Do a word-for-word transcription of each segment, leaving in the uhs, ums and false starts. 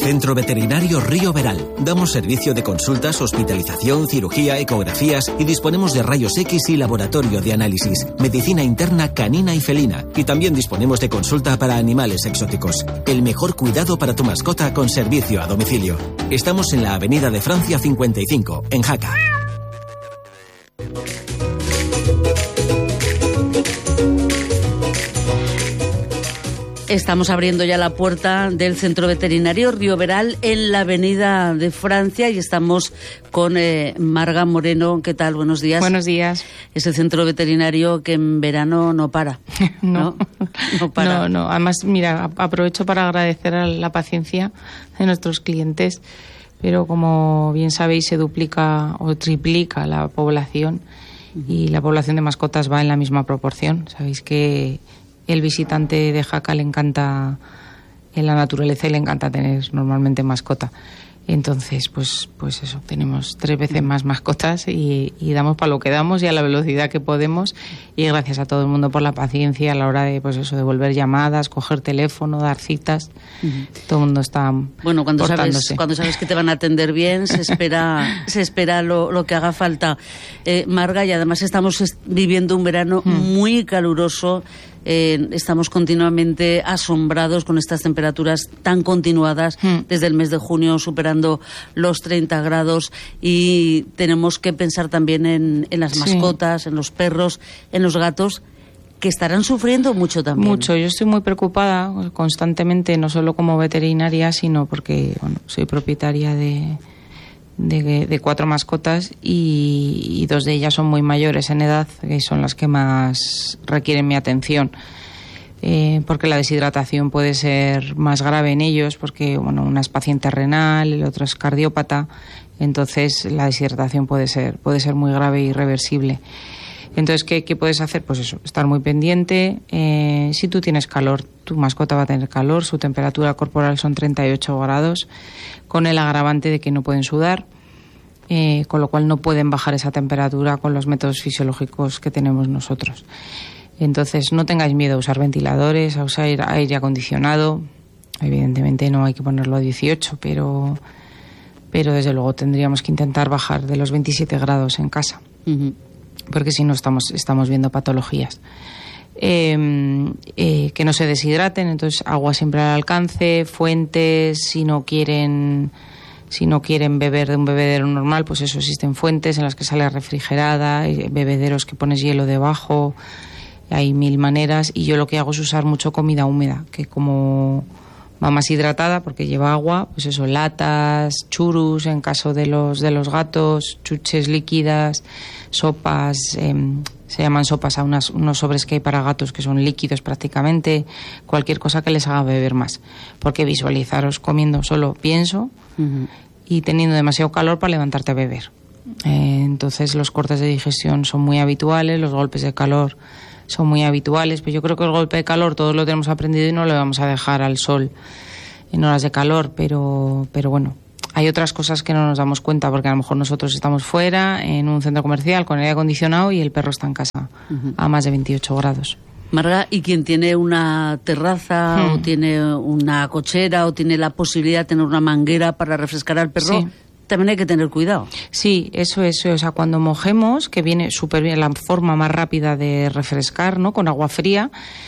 Centro Veterinario Río Veral. Damos servicio de consultas, hospitalización, cirugía, ecografías y disponemos de rayos X y laboratorio de análisis, medicina interna canina y felina. Y también disponemos de consulta para animales exóticos. El mejor cuidado para tu mascota con servicio a domicilio. Estamos en la Avenida de Francia cincuenta y cinco, en Jaca. Estamos abriendo ya la puerta del Centro Veterinario Río Veral en la Avenida de Francia y estamos con eh, Marga Moreno. ¿Qué tal? Buenos días. Buenos días. Ese centro veterinario que en verano no para. no, no, no para. No, no. Además, mira, aprovecho para agradecer a la paciencia de nuestros clientes, pero como bien sabéis, se duplica o triplica la población y la población de mascotas va en la misma proporción. Sabéis que el visitante de Jaca le encanta en la naturaleza y le encanta tener normalmente mascota. Entonces, pues pues eso, tenemos tres veces más mascotas y, y damos para lo que damos y a la velocidad que podemos. Y gracias a todo el mundo por la paciencia a la hora de, pues eso, devolver llamadas, coger teléfono, dar citas. Uh-huh. Todo el mundo está bueno, cuando portándose. sabes cuando sabes que te van a atender bien, se espera se espera lo, lo que haga falta. Eh, Marga, y además estamos viviendo un verano uh-huh. muy caluroso. Eh, estamos continuamente asombrados con estas temperaturas tan continuadas mm. desde el mes de junio, superando los treinta grados, y tenemos que pensar también en, en las sí. mascotas, en los perros, en los gatos, que estarán sufriendo mucho también. Mucho. Yo estoy muy preocupada constantemente, no solo como veterinaria, sino porque bueno, soy propietaria de... De, de cuatro mascotas y, y dos de ellas son muy mayores en edad, que son las que más requieren mi atención, eh, porque la deshidratación puede ser más grave en ellos, porque bueno, una es paciente renal, el otro es cardiópata, entonces la deshidratación puede ser puede ser muy grave e irreversible. Entonces, ¿qué, qué puedes hacer? Pues eso, estar muy pendiente. Eh, si tú tienes calor, tu mascota va a tener calor, su temperatura corporal son treinta y ocho grados, con el agravante de que no pueden sudar, eh, con lo cual no pueden bajar esa temperatura con los métodos fisiológicos que tenemos nosotros. Entonces, no tengáis miedo a usar ventiladores, a usar aire acondicionado. Evidentemente no hay que ponerlo a dieciocho, pero, pero desde luego tendríamos que intentar bajar de los veintisiete grados en casa. Uh-huh. Porque si no estamos, estamos viendo patologías. Eh, eh, que no se deshidraten, entonces agua siempre al alcance, fuentes, si no quieren si no quieren beber de un bebedero normal, pues eso, existen fuentes en las que sale refrigerada, bebederos que pones hielo debajo, hay mil maneras, y yo lo que hago es usar mucho comida húmeda, que como va más hidratada porque lleva agua, pues eso, latas, churros en caso de los de los gatos, chuches líquidas, sopas, eh, se llaman sopas a unas, unos sobres que hay para gatos que son líquidos prácticamente, cualquier cosa que les haga beber más, porque visualizaros comiendo solo pienso uh-huh. y teniendo demasiado calor para levantarte a beber. Eh, entonces los cortes de digestión son muy habituales, los golpes de calor son muy habituales, pero yo creo que el golpe de calor todos lo tenemos aprendido y no lo vamos a dejar al sol en horas de calor, pero, pero bueno, hay otras cosas que no nos damos cuenta, porque a lo mejor nosotros estamos fuera, en un centro comercial con aire acondicionado y el perro está en casa uh-huh. a más de veintiocho grados. Marga, ¿y quien tiene una terraza hmm. o tiene una cochera o tiene la posibilidad de tener una manguera para refrescar al perro? Sí. También hay que tener cuidado. Sí, eso es. O sea, cuando mojemos, que viene súper bien, la forma más rápida de refrescar, ¿no? Con agua fría,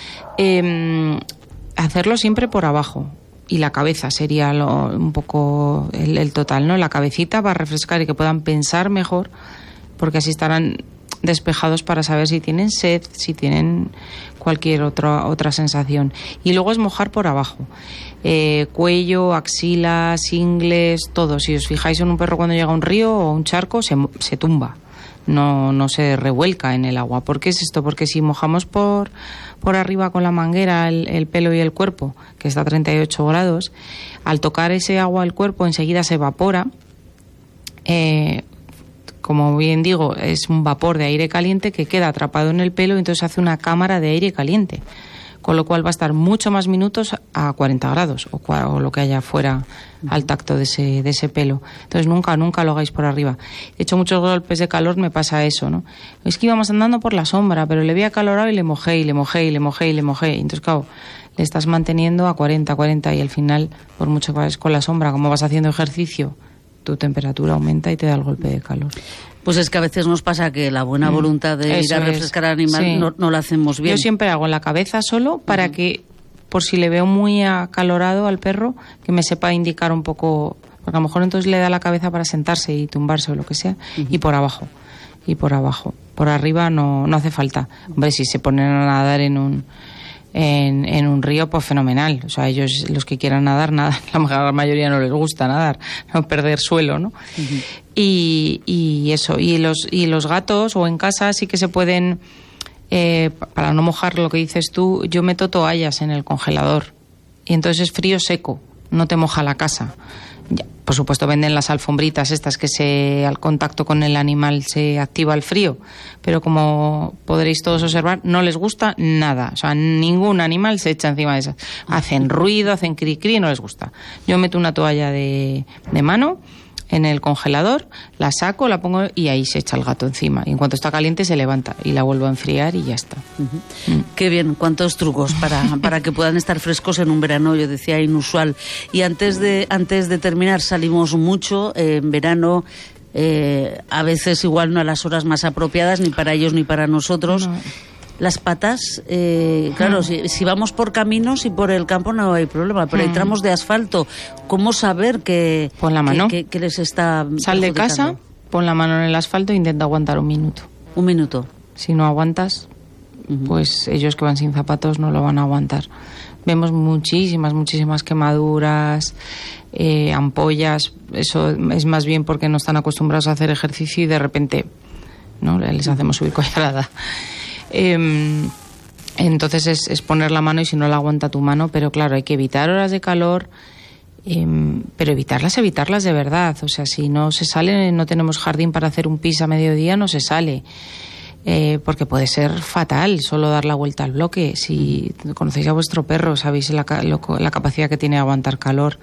eh, hacerlo siempre por abajo. Y la cabeza sería lo, un poco el, el total, ¿no? La cabecita va a refrescar y que puedan pensar mejor, porque así estarán despejados para saber si tienen sed, si tienen cualquier otra otra sensación. Y luego es mojar por abajo, eh, cuello, axilas, ingles, todo. Si os fijáis en un perro cuando llega a un río o a un charco, se, se tumba, no no se revuelca en el agua. ¿Por qué es esto? Porque si mojamos por por arriba con la manguera el, el pelo y el cuerpo, que está a treinta y ocho grados, al tocar ese agua al cuerpo enseguida se evapora. Eh, como bien digo, es un vapor de aire caliente que queda atrapado en el pelo y entonces hace una cámara de aire caliente. con lo cual va a estar mucho más minutos a cuarenta grados o, o lo que haya fuera al tacto de ese, de ese pelo. Entonces nunca, nunca lo hagáis por arriba. De hecho, muchos golpes de calor me pasa eso, ¿no? Es que íbamos andando por la sombra, pero le vi acalorado y le mojé, y le mojé, y le mojé, y le mojé. Entonces, claro, le estás manteniendo a cuarenta, cuarenta y al final, por mucho que vayas con la sombra, como vas haciendo ejercicio, tu temperatura aumenta y te da el golpe de calor. Pues es que a veces nos pasa que la buena voluntad de Eso ir a refrescar es. al animal Sí. no, no la hacemos bien. Yo siempre hago en la cabeza solo para uh-huh. que, por si le veo muy acalorado al perro, que me sepa indicar un poco, porque a lo mejor entonces le da la cabeza para sentarse y tumbarse o lo que sea, uh-huh. y por abajo, y por abajo. Por arriba no, no hace falta. Hombre, si se ponen a nadar en un En, en un río, pues fenomenal. O sea, ellos, los que quieran nadar, nada. La mayoría no les gusta nadar, no perder suelo, ¿no? Uh-huh. Y, y eso, y los, y los gatos o en casa sí que se pueden, eh, para no mojar lo que dices tú, yo meto toallas en el congelador. Y entonces es frío seco, no te moja la casa. Ya, por supuesto venden las alfombritas estas que se al contacto con el animal se activa el frío, pero como podréis todos observar, no les gusta nada. O sea, ningún animal se echa encima de esas. Hacen ruido, hacen cri cri, no les gusta. Yo meto una toalla de, de mano en el congelador, la saco, la pongo y ahí se echa el gato encima. Y en cuanto está caliente se levanta y la vuelvo a enfriar y ya está. Uh-huh. Mm. Qué bien, cuántos trucos para, para que puedan estar frescos en un verano, yo decía, inusual. Y antes de, antes de terminar, salimos mucho eh, en verano, eh, a veces igual no a las horas más apropiadas, ni para ellos ni para nosotros. No. Las patas, eh, claro, no. si, si vamos por caminos y por el campo no hay problema, pero mm. hay tramos de asfalto. ¿Cómo saber que, pon la mano. que, que, que les está Sal de casa, pon la mano en el asfalto e intenta aguantar un minuto. Un minuto. Si no aguantas, uh-huh. pues ellos que van sin zapatos no lo van a aguantar. Vemos muchísimas, muchísimas quemaduras, eh, ampollas. Eso es más bien porque no están acostumbrados a hacer ejercicio y de repente, ¿no?, les hacemos subir collarada. Eh, entonces es, es poner la mano y si no la aguanta tu mano, pero claro, hay que evitar horas de calor, eh, pero evitarlas, evitarlas de verdad. O sea, si no se sale, no tenemos jardín para hacer un pis a mediodía, no se sale, eh, porque puede ser fatal solo dar la vuelta al bloque. Si conocéis a vuestro perro, sabéis la, lo, la capacidad que tiene de aguantar calor.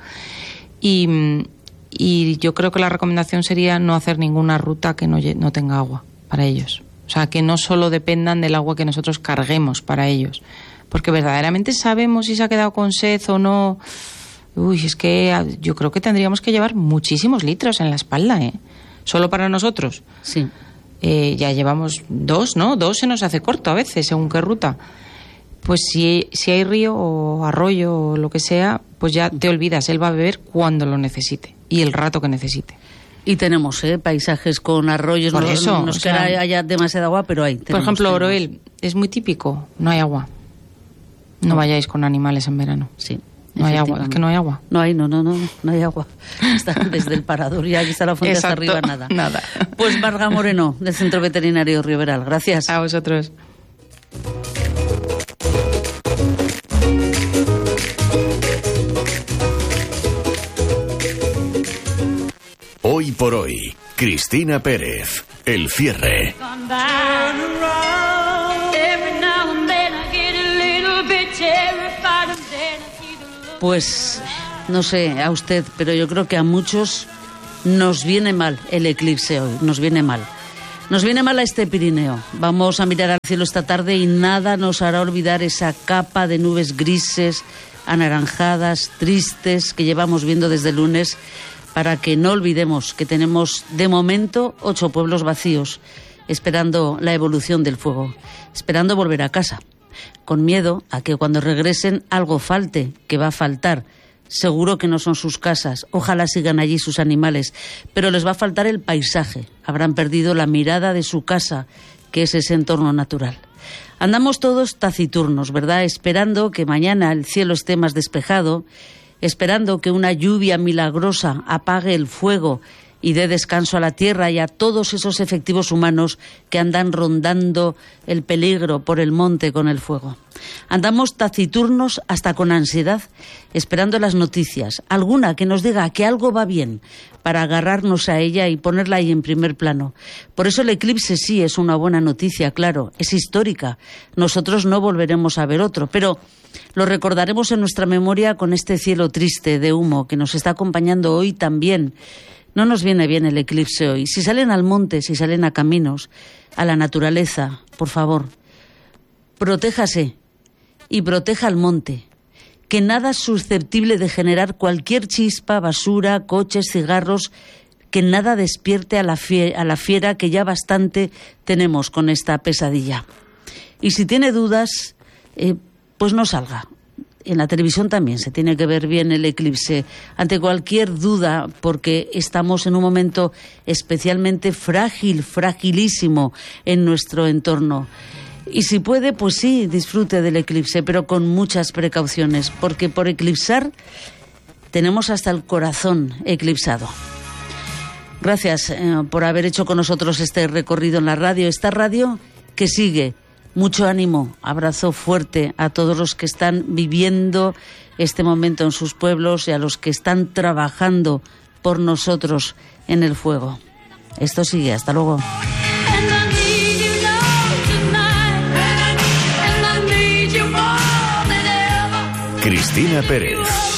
Y, y yo creo que la recomendación sería no hacer ninguna ruta que no, no tenga agua para ellos. O sea, que no solo dependan del agua que nosotros carguemos para ellos. Porque verdaderamente sabemos si se ha quedado con sed o no. Uy, es que yo creo que tendríamos que llevar muchísimos litros en la espalda, ¿eh? Solo para nosotros. Sí. Eh, ya llevamos dos, ¿no? Dos se nos hace corto a veces, según qué ruta. Pues si, si hay río o arroyo o lo que sea, pues ya te olvidas. Él va a beber cuando lo necesite y el rato que necesite. Y tenemos ¿eh? paisajes con arroyos, por no, eso, no, no es que haya, haya demasiada agua, pero hay. Por ejemplo, Oroel, es muy típico, no hay agua. No, no vayáis con animales en verano. Sí. No hay agua, es que no hay agua. No hay, no, no, no, no hay agua. Está desde el parador y aquí está la fuente. Exacto, hasta arriba, nada. Nada. Pues Marga Moreno, del Centro Veterinario Río Veral. Gracias. A vosotros. Hoy por hoy, Cristina Pérez, el cierre. Pues no sé a usted, pero yo creo que a muchos nos viene mal el eclipse hoy, nos viene mal. Nos viene mal a este Pirineo. Vamos a mirar al cielo esta tarde y nada nos hará olvidar esa capa de nubes grises, anaranjadas, tristes que llevamos viendo desde el lunes, para que no olvidemos que tenemos de momento ocho pueblos vacíos, esperando la evolución del fuego, esperando volver a casa, con miedo a que cuando regresen algo falte, que va a faltar. Seguro que no son sus casas, ojalá sigan allí sus animales, pero les va a faltar el paisaje, habrán perdido la mirada de su casa, que es ese entorno natural. Andamos todos taciturnos, ¿verdad?, esperando que mañana el cielo esté más despejado, esperando que una lluvia milagrosa apague el fuego y dé descanso a la tierra y a todos esos efectivos humanos que andan rondando el peligro por el monte con el fuego. Andamos taciturnos hasta con ansiedad, esperando las noticias, alguna que nos diga que algo va bien, para agarrarnos a ella y ponerla ahí en primer plano. Por eso el eclipse sí es una buena noticia, claro, es histórica. Nosotros no volveremos a ver otro, pero lo recordaremos en nuestra memoria con este cielo triste de humo que nos está acompañando hoy también. No nos viene bien el eclipse hoy. Si salen al monte, si salen a caminos, a la naturaleza, por favor, protéjase y proteja al monte. Que nada es susceptible de generar cualquier chispa, basura, coches, cigarros, que nada despierte a la, fie- a la fiera que ya bastante tenemos con esta pesadilla. Y si tiene dudas, eh, pues no salga. En la televisión también se tiene que ver bien el eclipse ante cualquier duda, porque estamos en un momento especialmente frágil, fragilísimo en nuestro entorno. Y si puede, pues sí, disfrute del eclipse, pero con muchas precauciones, porque por eclipsar tenemos hasta el corazón eclipsado. Gracias eh, por haber hecho con nosotros este recorrido en la radio, esta radio que sigue. Mucho ánimo, abrazo fuerte a todos los que están viviendo este momento en sus pueblos y a los que están trabajando por nosotros en el fuego. Esto sigue, hasta luego. Cristina Pérez.